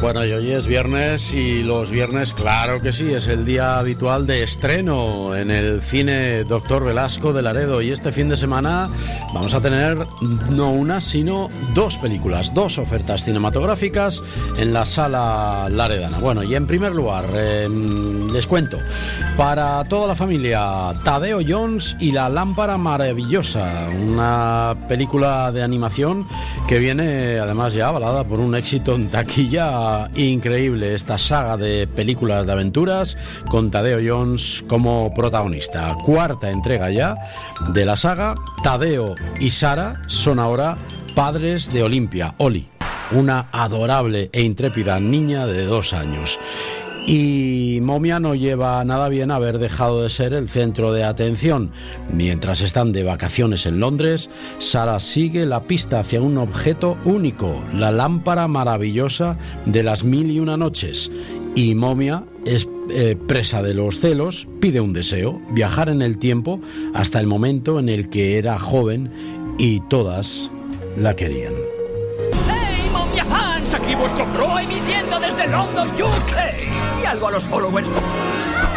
Bueno, y hoy es viernes y los viernes, claro que sí, es el día habitual de estreno en el cine Doctor Velasco de Laredo, y este fin de semana vamos a tener no una, sino dos películas, dos ofertas cinematográficas en la sala laredana. Bueno, y en primer lugar, les cuento, para toda la familia, Tadeo Jones y la lámpara maravillosa, una película de animación que viene además ya avalada por un éxito en taquilla increíble. Esta saga de películas de aventuras con Tadeo Jones como protagonista. Cuarta entrega ya de la saga. Tadeo y Sara son ahora padres de Olimpia, Oli, una adorable e intrépida niña de 2 años. Y Momia no lleva nada bien haber dejado de ser el centro de atención. Mientras están de vacaciones en Londres, Sara sigue la pista hacia un objeto único, la lámpara maravillosa de las 1001 noches. Y Momia es presa de los celos, pide un deseo: viajar en el tiempo hasta el momento en el que era joven y todas la querían. ¡Hey, Momia fans! Aquí vuestro pro emitiendo desde London, UK. Y algo a los followers.